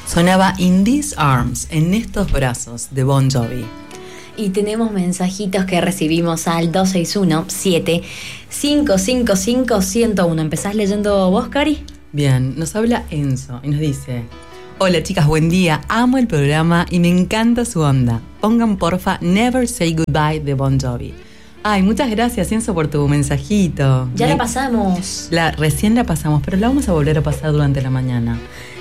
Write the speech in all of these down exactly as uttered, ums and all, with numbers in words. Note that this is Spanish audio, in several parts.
Sonaba In These Arms, en estos brazos, de Bon Jovi. Y tenemos mensajitos que recibimos al dos seis uno, siete, cinco cinco cinco, uno cero uno. ¿Empezás leyendo vos, Cari? Bien, nos habla Enzo y nos dice: hola chicas, buen día, amo el programa y me encanta su onda. Pongan porfa Never Say Goodbye de Bon Jovi. Ay, muchas gracias, Enzo, por tu mensajito. Ya me... la pasamos. La, recién la pasamos, pero la vamos a volver a pasar durante la mañana.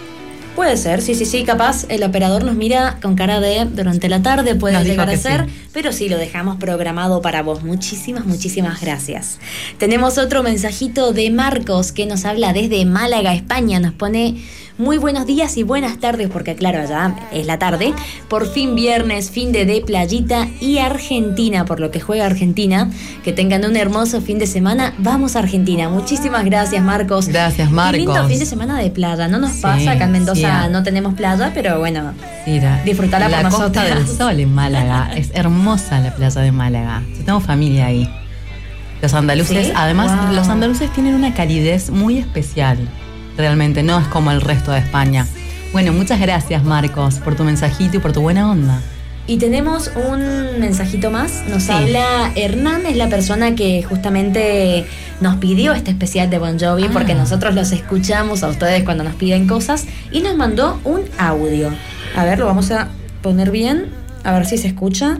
Puede ser, sí, sí, sí, capaz el operador nos mira con cara de durante la tarde, puede llegar a ser, sí. Pero sí, lo dejamos programado para vos. Muchísimas, muchísimas gracias. Tenemos otro mensajito de Marcos que nos habla desde Málaga, España. Nos pone: muy buenos días y buenas tardes, porque claro, allá es la tarde. Por fin viernes, fin de, de playita y Argentina, por lo que juega Argentina. Que tengan un hermoso fin de semana. Vamos a Argentina. Muchísimas gracias, Marcos. Gracias, Marcos. Qué lindo fin de semana de playa. No nos sí, pasa, acá en Mendoza sí. no tenemos playa, pero bueno, Mira, disfrutarla la por Costa nosotros. del Sol en Málaga. Es hermosa la playa de Málaga. Yo tengo familia ahí. Los andaluces, ¿sí? Además, Wow. Los andaluces tienen una calidez muy especial. Realmente, no es como el resto de España. Bueno, muchas gracias, Marcos, por tu mensajito y por tu buena onda. Y tenemos un mensajito más. Nos sí. habla Hernán, es la persona que justamente nos pidió este especial de Bon Jovi, ah. porque nosotros los escuchamos a ustedes cuando nos piden cosas, y nos mandó un audio. A ver, lo vamos a poner bien, a ver si se escucha.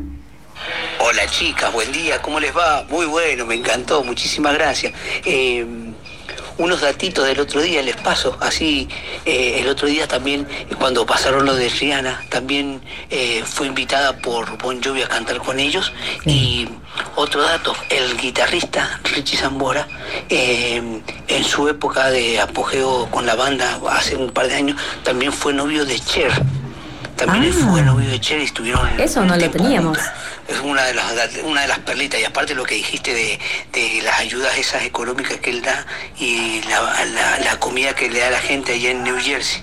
Hola chicas, buen día, ¿cómo les va? Muy bueno, me encantó, muchísimas gracias. Eh, unos datitos del otro día les paso, así eh, el otro día también, cuando pasaron lo de Rihanna, también eh, fue invitada por Bon Jovi a cantar con ellos. Sí. Y otro dato, el guitarrista Richie Sambora, eh, en su época de apogeo con la banda, hace un par de años, también fue novio de Cher. También ah. fue novio de Cher y estuvieron... Eso no lo teníamos. Juntos. Es una de las una de las perlitas. Y aparte lo que dijiste de, de las ayudas esas económicas que él da y la, la, la comida que le da a la gente allá en New Jersey.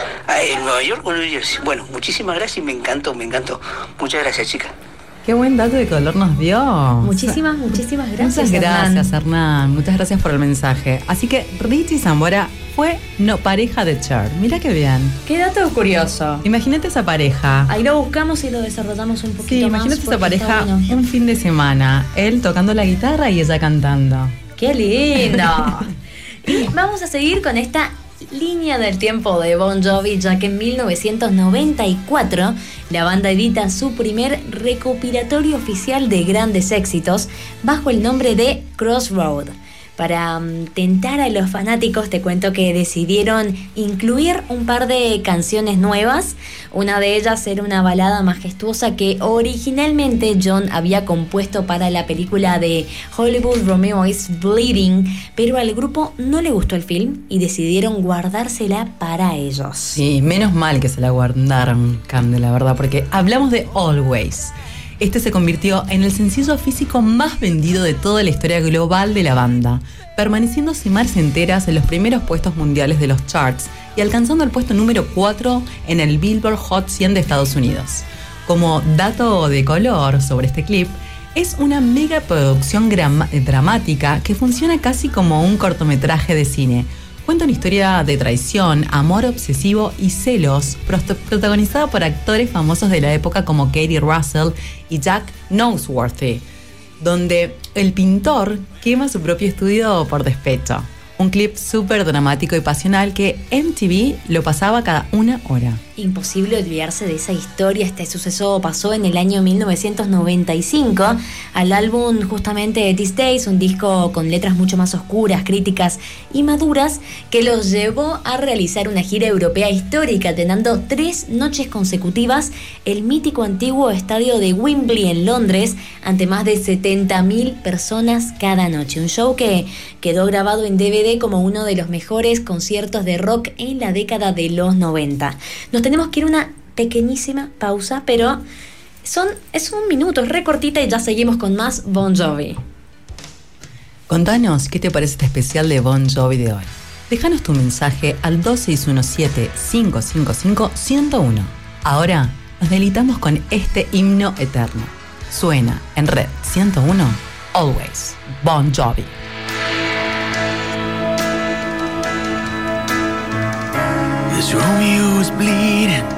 ¿En Nueva York o New Jersey? Bueno, muchísimas gracias y me encantó, me encantó. Muchas gracias, chicas. Qué buen dato de color nos dio. Muchísimas, muchísimas gracias. Muchas gracias, Hernán. Hernán. Muchas gracias por el mensaje. Así que Richie Sambora fue no, pareja de Cher. Mira qué bien. Qué dato curioso. Imagínate esa pareja. Ahí lo buscamos y lo desarrollamos un poquito sí, más. Imagínate esa pareja bueno. un fin de semana. Él tocando la guitarra y ella cantando. ¡Qué lindo! Y vamos a seguir con esta línea del tiempo de Bon Jovi, ya que en mil novecientos noventa y cuatro la banda edita su primer recopilatorio oficial de grandes éxitos bajo el nombre de Crossroad. Para um, tentar a los fanáticos, te cuento que decidieron incluir un par de canciones nuevas. Una de ellas era una balada majestuosa que originalmente John había compuesto para la película de Hollywood Romeo is Bleeding, pero al grupo no le gustó el film y decidieron guardársela para ellos. Sí, menos mal que se la guardaron, Cande, la verdad, porque hablamos de Always. Este se convirtió en el sencillo físico más vendido de toda la historia global de la banda, permaneciendo semanas enteras en los primeros puestos mundiales de los charts y alcanzando el puesto número cuatro en el Billboard Hot cien de Estados Unidos. Como dato de color sobre este clip, es una mega producción gram- dramática que funciona casi como un cortometraje de cine. Cuenta una historia de traición, amor obsesivo y celos, protagonizada por actores famosos de la época como Katie Russell y Jack Noseworthy, donde el pintor quema su propio estudio por despecho. Un clip súper dramático y pasional que M T V lo pasaba cada una hora. Imposible olvidarse de esa historia. Este suceso pasó en el año mil novecientos noventa y cinco al álbum justamente These Days, un disco con letras mucho más oscuras, críticas y maduras, que los llevó a realizar una gira europea histórica, llenando tres noches consecutivas el mítico antiguo estadio de Wembley en Londres ante más de setenta mil personas cada noche. Un show que quedó grabado en D V D como uno de los mejores conciertos de rock en la década de los noventa. Nos tenemos que ir a una pequeñísima pausa, pero son, es un minuto, es re cortita y ya seguimos con más Bon Jovi. Contanos qué te parece este especial de Bon Jovi de hoy. Déjanos tu mensaje al dos seis uno siete, cinco cinco cinco, uno cero uno. Ahora nos deleitamos con este himno eterno. Suena en Red ciento uno, Always, Bon Jovi. This Romeo is bleeding.